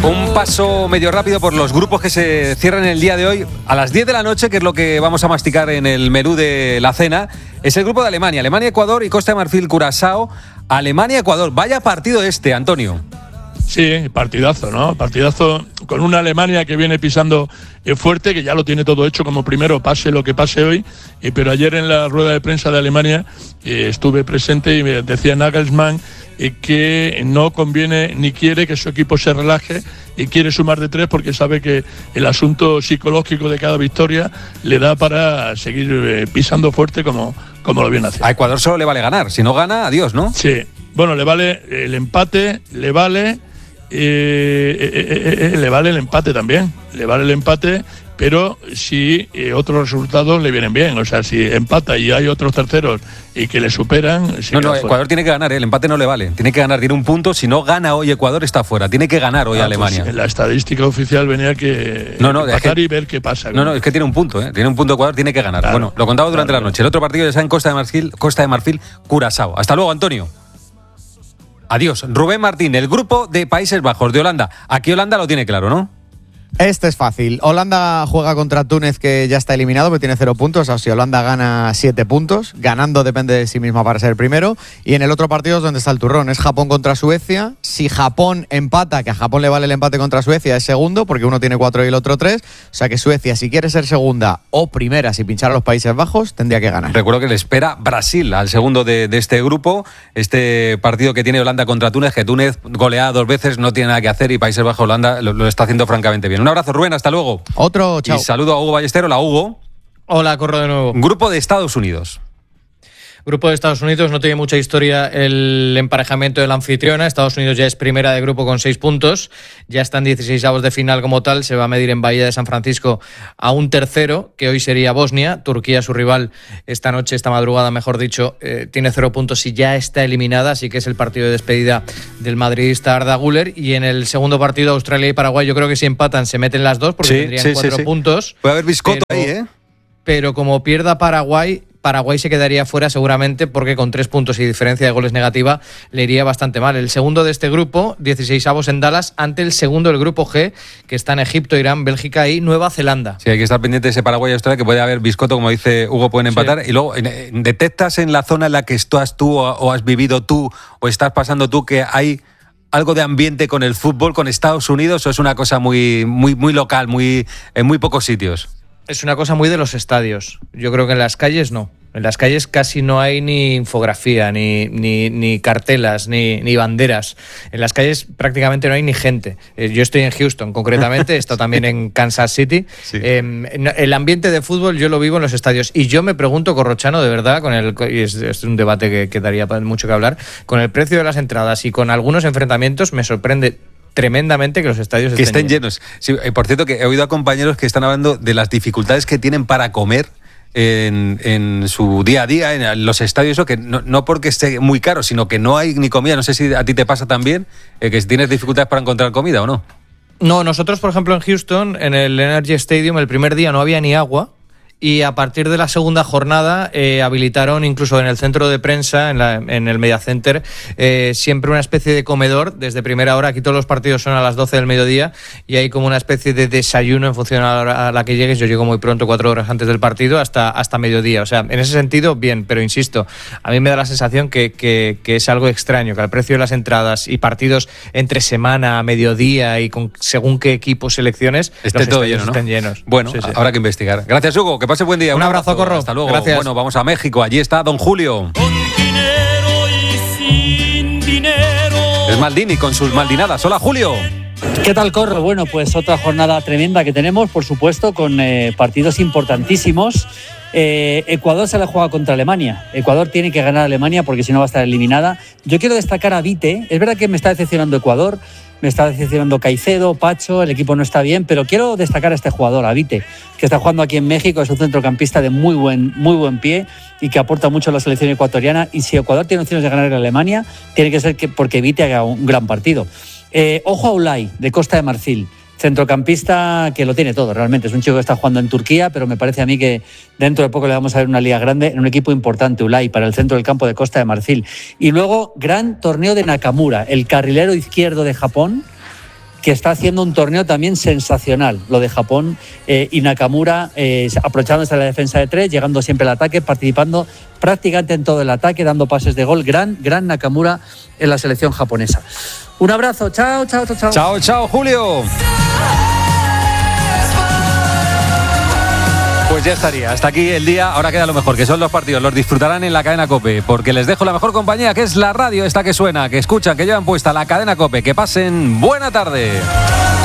Un paso medio rápido por los grupos que se cierran el día de hoy. A las 10 de la noche, que es lo que vamos a masticar en el menú de la cena, es el grupo de Alemania. Alemania, Ecuador y Costa de Marfil, Curazao. Alemania, Ecuador. Vaya partido este, Antonio. Sí, partidazo, ¿no? Partidazo con una Alemania que viene pisando fuerte, que ya lo tiene todo hecho como primero, pase lo que pase hoy. Pero ayer en la rueda de prensa de Alemania estuve presente y me decía Nagelsmann que no conviene ni quiere que su equipo se relaje y quiere sumar de 3 porque sabe que el asunto psicológico de cada victoria le da para seguir pisando fuerte como lo viene haciendo. A Ecuador solo le vale ganar, si no gana, adiós, ¿no? Sí, bueno, le vale el empate, le vale el empate también, le vale el empate, pero si otros resultados le vienen bien, o sea, si empata y hay otros terceros y que le superan... No, Ecuador tiene que ganar, el empate no le vale, tiene que ganar, tiene un punto, si no gana hoy Ecuador está fuera, tiene que ganar hoy Alemania. Pues en la estadística oficial venía que empatar y ver qué pasa. No, es que tiene un punto, tiene un punto Ecuador, tiene que ganar. Claro, bueno, lo contaba durante la noche, el otro partido ya está en Costa de Marfil, Curazao. Hasta luego, Antonio. Adiós. Rubén Martín, el grupo de Países Bajos, de Holanda. Aquí Holanda lo tiene claro, ¿no? Este es fácil. Holanda juega contra Túnez, que ya está eliminado, pero tiene 0 puntos. O sea, si Holanda gana 7 puntos, ganando depende de sí misma para ser primero. Y en el otro partido es donde está el turrón, es Japón contra Suecia. Si Japón empata, que a Japón le vale el empate contra Suecia, es segundo, porque uno tiene 4 y el otro 3. O sea que Suecia, si quiere ser segunda o primera, si pinchar a los Países Bajos, tendría que ganar. Recuerdo que le espera Brasil al segundo de este grupo. Este partido que tiene Holanda contra Túnez, que Túnez golea 2 veces, no tiene nada que hacer, y Países Bajos, Holanda lo está haciendo francamente bien. Un abrazo, Rubén, hasta luego. Otro, chao. Y saludo a Hugo Ballester. Hola, Hugo. Hola, corro de nuevo. Grupo de Estados Unidos. Grupo de Estados Unidos, no tiene mucha historia el emparejamiento de la anfitriona. Estados Unidos ya es primera de grupo con 6 puntos. Ya están 16avos de final como tal. Se va a medir en Bahía de San Francisco a un tercero, que hoy sería Bosnia. Turquía, su rival, esta madrugada, mejor dicho, tiene 0 puntos y ya está eliminada. Así que es el partido de despedida del madridista Arda Güler. Y en el segundo partido, Australia y Paraguay, yo creo que si empatan se meten las dos porque tendrían 4 puntos. Puede haber biscoto ahí, Pero como pierda Paraguay se quedaría fuera seguramente, porque con 3 puntos y diferencia de goles negativa le iría bastante mal. El segundo de este grupo, 16avos en Dallas, ante el segundo del grupo G, que está en Egipto, Irán, Bélgica y Nueva Zelanda. Sí, hay que estar pendiente de ese Paraguay y Australia, que puede haber biscoto, como dice Hugo, pueden empatar. Sí. Y luego, ¿detectas en la zona en la que estás tú o has vivido tú o estás pasando tú que hay algo de ambiente con el fútbol, con Estados Unidos, o es una cosa muy, muy, muy local, en muy pocos sitios? Es una cosa muy de los estadios. Yo creo que en las calles no. En las calles casi no hay ni infografía, ni cartelas, ni banderas. En las calles prácticamente no hay ni gente. Yo estoy en Houston, concretamente, he estado también en Kansas City. Sí. El ambiente de fútbol yo lo vivo en los estadios. Y yo me pregunto, Corrochano, de verdad, y es un debate que daría mucho que hablar, con el precio de las entradas y con algunos enfrentamientos, me sorprende tremendamente que los estadios estén llenos. Sí, por cierto, que he oído a compañeros que están hablando de las dificultades que tienen para comer en su día a día, en los estadios, eso, que no porque esté muy caro, sino que no hay ni comida. No sé si a ti te pasa también, que tienes dificultades para encontrar comida o no. No, nosotros, por ejemplo, en Houston, en el Energy Stadium, el primer día no había ni agua. Y a partir de la segunda jornada habilitaron incluso en el centro de prensa, en el Media Center, siempre una especie de comedor desde primera hora. Aquí todos los partidos son a las 12 del mediodía y hay como una especie de desayuno en función a la hora a la que llegues. Yo llego muy pronto, 4 horas antes del partido, hasta mediodía. O sea, en ese sentido, bien, pero insisto, a mí me da la sensación que es algo extraño, que al precio de las entradas y partidos entre semana, a mediodía y con según qué equipos, selecciones, estén llenos. Bueno, sí. Habrá que investigar. Gracias, Hugo. Que pase buen día. Un abrazo, Corro. Hasta luego. Gracias. Bueno, vamos a México. Allí está Don Julio. Con dinero y sin dinero. Es Maldini con sus maldinadas. Hola, Julio. ¿Qué tal, Corro? Bueno, pues otra jornada tremenda que tenemos, por supuesto, con partidos importantísimos. Ecuador se la juega contra Alemania. Ecuador tiene que ganar a Alemania porque si no va a estar eliminada. Yo quiero destacar a Vite. Es verdad que me está decepcionando Ecuador, me está decepcionando Caicedo, Pacho, el equipo no está bien, pero quiero destacar a este jugador, a Vite, que está jugando aquí en México, es un centrocampista de muy buen pie y que aporta mucho a la selección ecuatoriana. Y si Ecuador tiene opciones de ganar a Alemania, tiene que ser porque Vite haga un gran partido. Ojo a Ulay, de Costa de Marfil. Centrocampista que lo tiene todo, realmente. Es un chico que está jugando en Turquía, pero me parece a mí que dentro de poco le vamos a ver una liga grande en un equipo importante, Ulay, para el centro del campo de Costa de Marfil. Y luego, gran torneo de Nakamura, el carrilero izquierdo de Japón, que está haciendo un torneo también sensacional, lo de Japón, y Nakamura aprovechándose de la defensa de 3, llegando siempre al ataque, participando prácticamente en todo el ataque, dando pases de gol. Gran Nakamura en la selección japonesa. Un abrazo, chao. Chao, Julio. Pues ya estaría, hasta aquí el día. Ahora queda lo mejor, que son los partidos. Los disfrutarán en la cadena COPE, porque les dejo la mejor compañía, que es la radio esta que suena, que escuchan, que llevan puesta la cadena COPE. Que pasen buena tarde.